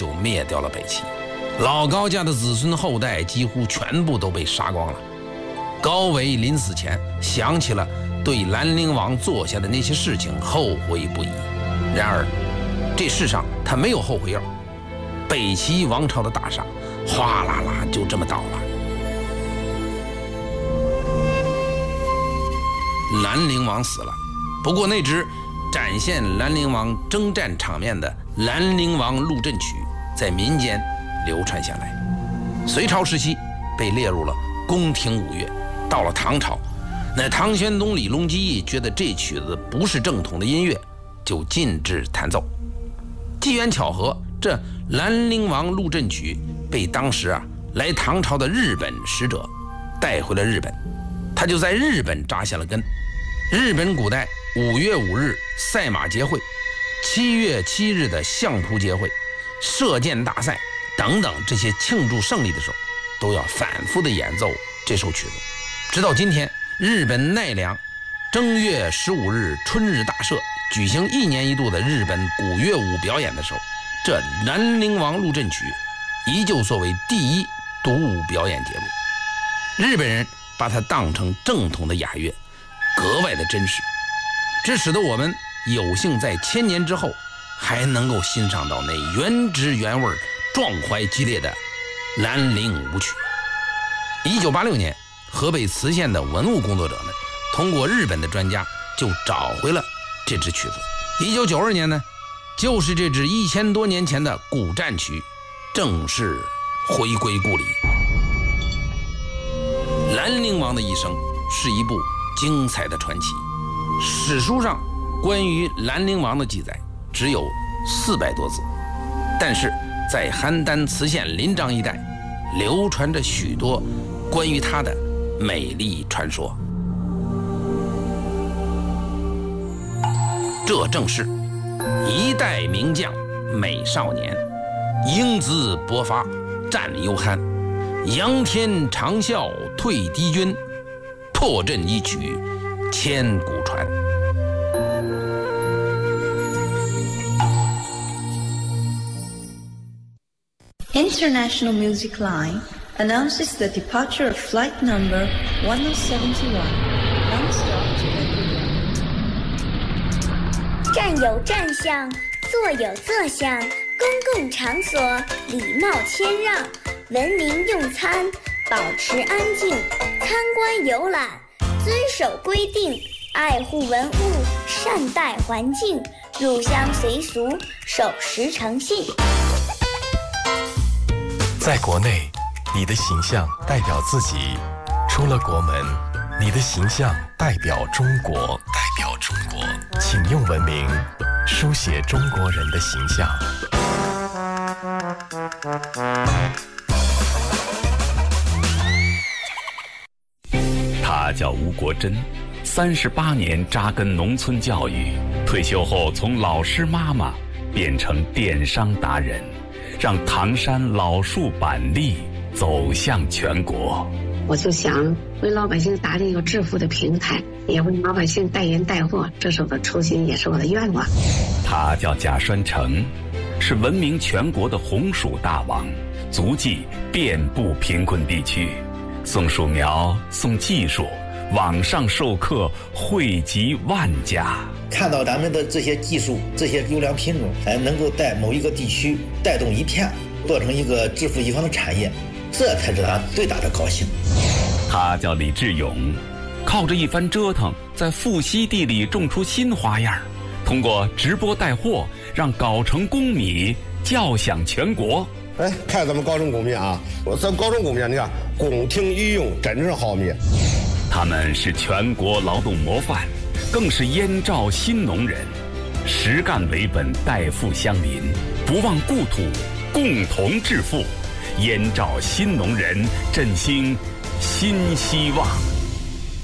就灭掉了北齐。老高家的子孙后代几乎全部都被杀光了。高纬临死前想起了对兰陵王做下的那些事情，后悔不已。然而这世上他没有后悔药，北齐王朝的大厦哗啦啦就这么倒了。兰陵王死了，不过那支展现兰陵王征战场面的《兰陵王陆镇曲》在民间流传下来，隋朝时期被列入了宫廷舞乐。到了唐朝，那唐玄宗李隆基觉得这曲子不是正统的音乐，就禁止弹奏。机缘巧合，这《兰陵王陆镇曲》被当时来唐朝的日本使者带回了日本，他就在日本扎下了根。日本古代5月5日赛马节会、7月7日的相扑节会、射箭大赛等等这些庆祝胜利的时候，都要反复的演奏这首曲子。直到今天，日本奈良正月15日春日大社举行1年1度的日本古乐舞表演的时候，这《兰陵王陆镇曲》依旧作为第一独舞表演节目。日本人把它当成正统的雅乐，格外的真实，这使得我们有幸在1000年之后还能够欣赏到那原汁原味、壮怀激烈的兰陵舞曲。1986年，河北磁县的文物工作者们通过日本的专家就找回了这支曲子。1992年呢，就是这支1000多年前的古战曲正式回归故里。兰陵王的一生是一部精彩的传奇，史书上关于兰陵王的记载只有400多字，但是在邯郸磁县临漳一带流传着许多关于他的美丽传说。这正是一代名将美少年，英姿勃发战犹酣，扬天长啸退敌军，破阵一曲千古传。 International Music Line announces the departure of flight number 1071, non-stop to Ecuador. 站有站相，坐有坐相，公共场所礼貌谦让，文明用餐，保持安静，参观游览，遵守规定，爱护文物，善待环境，入乡随俗，守时诚信。 在国内，你的形象代表自己；出了国门，你的形象代表中国。请用文明书写中国人的形象。 他叫吴国珍，38年扎根农村教育，退休后从老师妈妈变成电商达人，让唐山老树板栗走向全国。 我就想为老百姓打造一个致富的平台，也为老百姓代言带货，这是我的初心，也是我的愿望。 他叫贾栓成，是闻名全国的红薯大王，足迹遍布贫困地区，送树苗，送技术，网上授课惠及万家。 看到咱们的这些技术，这些优良品种，能够在某一个地区带动一片，做成一个致富一方的产业，这才是他最大的高兴。 他叫李志勇，靠着一番折腾，在富硒地里种出新花样，通过直播带货，让藁城公米叫响全国。 哎，看咱们藁城公米啊，咱藁城公米，你看宫廷御用，真是好米。 他们是全国劳动模范，更是燕赵新农人，实干为本，代富乡邻，不忘故土，共同致富。燕赵新农人振兴新希望。